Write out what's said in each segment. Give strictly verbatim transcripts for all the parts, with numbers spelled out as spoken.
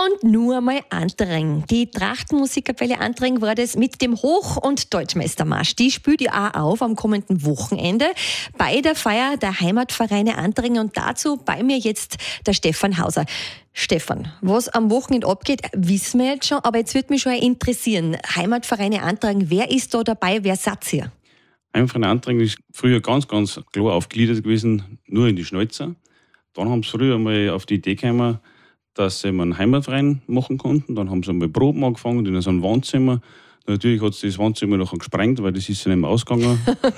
Und nur einmal Antring. Die Trachtenmusikkapelle Antring war das mit dem Hoch- und Deutschmeistermarsch. Die spielt ja auch auf am kommenden Wochenende bei der Feier der Heimatvereine Antring. Und dazu bei mir jetzt der Stefan Hauser. Stefan, was am Wochenende abgeht, wissen wir jetzt schon, aber jetzt würde mich schon interessieren. Heimatvereine Antring, wer ist da dabei, wer seid ihr? Heimatvereine Antring ist früher ganz, ganz klar aufgegliedert gewesen, nur in die Schnäuzer. Dann haben sie früher mal auf die Idee gekommen, dass sie einen Heimatverein machen konnten. Dann haben sie einmal Proben angefangen in so einem Wohnzimmer. Natürlich hat es das Wohnzimmer noch gesprengt, weil das ist ja nicht mehr ausgegangen.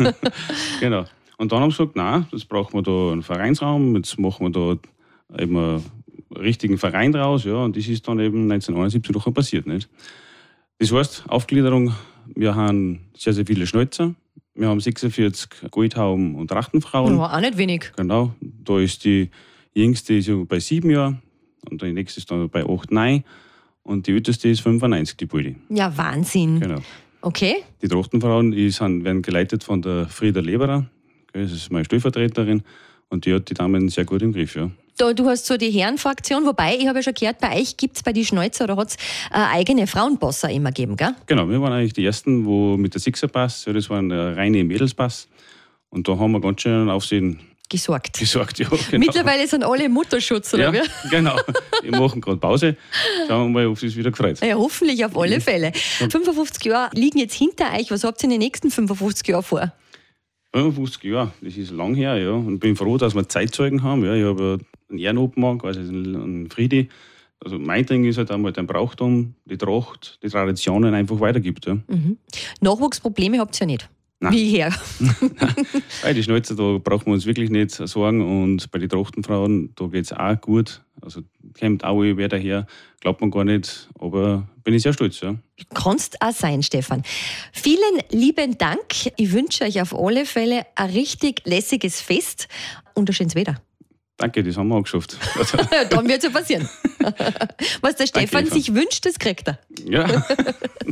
Genau. Und dann haben sie gesagt, nein, jetzt brauchen wir da einen Vereinsraum, jetzt machen wir da eben einen richtigen Verein draus. Ja, und das ist dann eben neunzehnhunderteinundsiebzig noch passiert. Nicht? Das heißt, Aufgliederung, wir haben sehr, sehr viele Schnäuzer. Wir haben sechsundvierzig Goldhauben und Trachtenfrauen. Ja, auch nicht wenig. Genau. Da ist die jüngste ist bei sieben Jahren und die nächste ist dann bei acht, neun und die älteste ist fünfundneunzig, die Bulli. Ja, Wahnsinn. Genau. Okay. Die Trachtenfrauen die sind, werden geleitet von der Frieda Leberer. Das ist meine Stellvertreterin und die hat die Damen sehr gut im Griff. Ja. Da, du hast so die Herrenfraktion, wobei, ich habe ja schon gehört, bei euch gibt es bei die Schnäuzer oder hat es äh, eigene Frauenbosser immer gegeben, gell? Genau, wir waren eigentlich die Ersten, wo mit der Sixerpass, ja, das war ein reine Mädelspass und da haben wir ganz schön Aufsehen gesorgt. gesorgt. Ja, genau. Mittlerweile sind alle im Mutterschutz, oder ja, wie? Genau. Wir machen gerade Pause. Schauen wir mal, ob es sich wieder gefreut. Ja, hoffentlich auf alle Fälle. fünfundfünfzig Jahre liegen jetzt hinter euch. Was habt ihr in den nächsten fünfundfünfzig Jahren vor? fünfundfünfzig Jahre, das ist lang her, ja. Und bin froh, dass wir Zeitzeugen haben. Ja. Ich habe ja einen Ehrenobmann, quasi einen Friedi. Also mein Ding ist halt einmal den Brauchtum, die Tracht, die Traditionen einfach weitergibt. Ja. Mhm. Nachwuchsprobleme habt ihr ja nicht. Nein. Wie her? Bei den Schnäuzer, da brauchen wir uns wirklich nicht sorgen. Und bei den Trachtenfrauen, da geht es auch gut. Also kommt auch wer daher, glaubt man gar nicht. Aber bin ich sehr stolz. Ja. Kannst auch sein, Stefan. Vielen lieben Dank. Ich wünsche euch auf alle Fälle ein richtig lässiges Fest und ein schönes Wetter. Danke, das haben wir auch geschafft. Dann wird es ja passieren. Was der Stefan Danke, sich wünscht, das kriegt er. Ja.